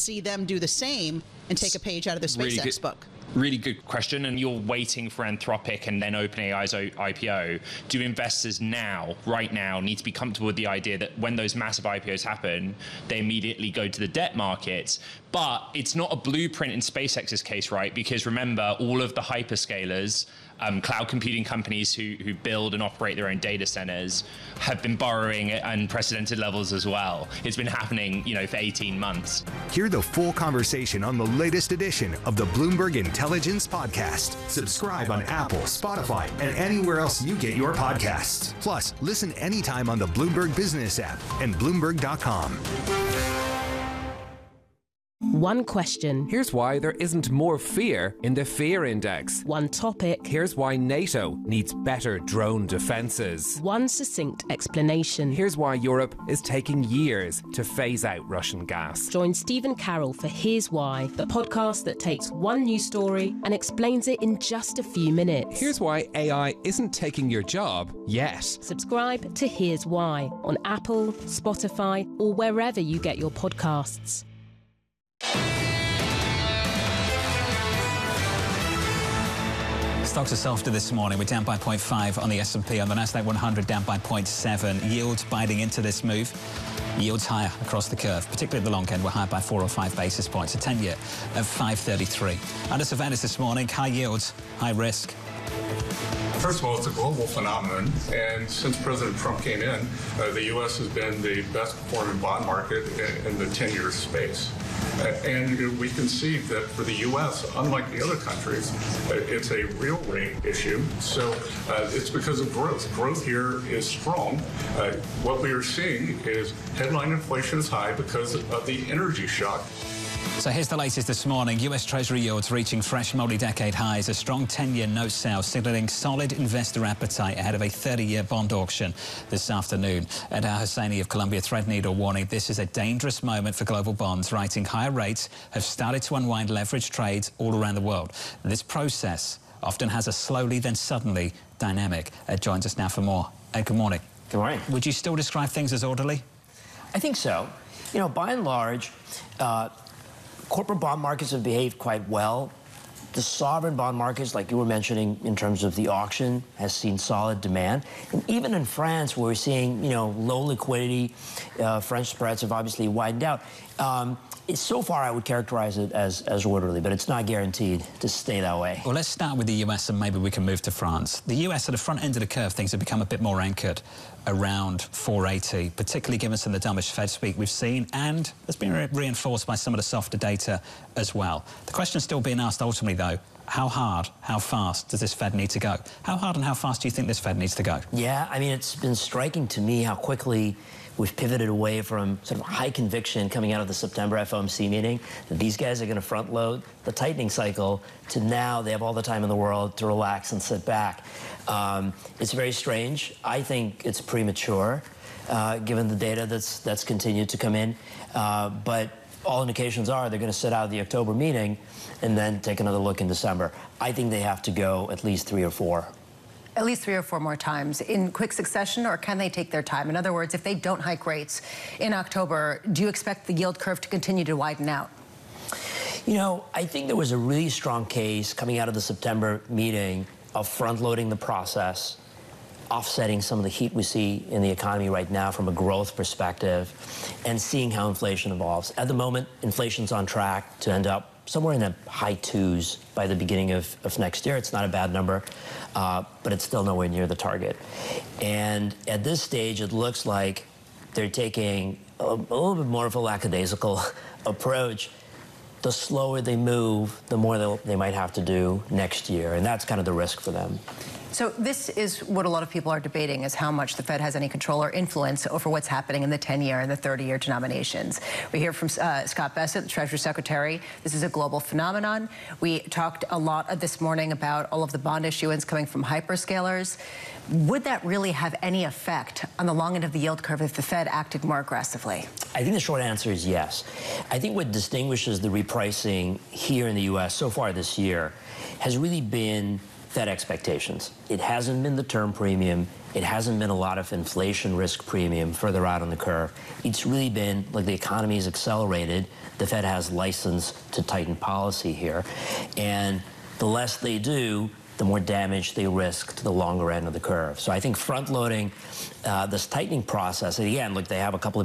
see them do the same and take a page out of the SpaceX book? Really good question, and you're waiting for Anthropic and then OpenAI's IPO. Do investors right now, need to be comfortable with the idea that when those massive IPOs happen, they immediately go to the debt markets? But it's not a blueprint in SpaceX's case, right? Because remember, all of the hyperscalers, cloud computing companies who build and operate their own data centers have been borrowing at unprecedented levels as well. It's been happening, for 18 months. Hear the full conversation on the latest edition of the Bloomberg Intelligence Podcast. Subscribe on Apple, Spotify, and anywhere else you get your podcasts. Plus, listen anytime on the Bloomberg Business app and Bloomberg.com. One question. Here's why there isn't more fear in the fear index. One topic. Here's why NATO needs better drone defenses. One succinct explanation. Here's why Europe is taking years to phase out Russian gas. Join Stephen Carroll for Here's Why, the podcast that takes one news story and explains it in just a few minutes. Here's why AI isn't taking your job yet. Subscribe to Here's Why on Apple, Spotify, or wherever you get your podcasts. Stocks are softer this morning. We're down by 0.5 on the S&P. On the Nasdaq 100, down by 0.7. Yields biting into this move. Yields higher across the curve, particularly at the long end. We're higher by 4 or 5 basis points. A 10-year of 5.33. Under surveillance this morning, high yields, high risk. First of all, it's a global phenomenon, and since President Trump came in, the U.S. has been the best performing bond market in the 10-year space. And we can see that for the U.S., unlike the other countries, it's a real rate issue. So it's because of growth. Growth here is strong. What we are seeing is headline inflation is high because of the energy shock. So here's the latest this morning. U.S. Treasury yields reaching fresh multi-decade highs. A strong 10-year note sale signaling solid investor appetite ahead of a 30-year bond auction this afternoon. Ed Al-Husseini of Columbia Threadneedle warning this is a dangerous moment for global bonds, writing higher rates have started to unwind leverage trades all around the world. This process often has a slowly then suddenly dynamic. Ed joins us now for more. Ed, good morning. Good morning. Would you still describe things as orderly? I think so. By and large, corporate bond markets have behaved quite well. The sovereign bond markets, like you were mentioning in terms of the auction, has seen solid demand. And even in France, where we're seeing, low liquidity, French spreads have obviously widened out. So far, I would characterize it as orderly, but it's not guaranteed to stay that way. Well, let's start with the US and maybe we can move to France. The US, at the front end of the curve, things have become a bit more anchored around 480, particularly given some of the dovish Fed speak we've seen, and it's been reinforced by some of the softer data as well. The question still being asked ultimately, though, how hard, how fast does this Fed need to go? How hard and how fast do you think this Fed needs to go? Yeah, it's been striking to me how quickly we've pivoted away from sort of high conviction coming out of the September FOMC meeting that these guys are going to front load the tightening cycle to now they have all the time in the world to relax and sit back. It's very strange. I think it's premature given the data that's continued to come in. But all indications are they're going to sit out the October meeting and then take another look in December. I think they have to go at least 3 or 4. At least 3 or 4 more times in quick succession, or can they take their time? In other words, if they don't hike rates in October, do you expect the yield curve to continue to widen out? I think there was a really strong case coming out of the September meeting of front-loading the process, offsetting some of the heat we see in the economy right now from a growth perspective, and seeing how inflation evolves. At the moment, inflation's on track to end up somewhere in the high 2s by the beginning of next year. It's not a bad number, but it's still nowhere near the target. And at this stage, it looks like they're taking a little bit more of a lackadaisical approach. The slower they move, the more they might have to do next year, and that's kind of the risk for them. So this is what a lot of people are debating, is how much the Fed has any control or influence over what's happening in the 10-year and the 30-year denominations. We hear from Scott Bessent, the Treasury Secretary. This is a global phenomenon. We talked a lot this morning about all of the bond issuance coming from hyperscalers. Would that really have any effect on the long end of the yield curve if the Fed acted more aggressively? I think the short answer is yes. I think what distinguishes the repricing here in the U.S. so far this year has really been Fed expectations. It hasn't been the term premium. It hasn't been a lot of inflation risk premium further out on the curve. It's really been, like, the economy has accelerated. The Fed has license to tighten policy here. And the less they do, the more damage they risk to the longer end of the curve. So I think front-loading this tightening process, and again, look, they have a couple of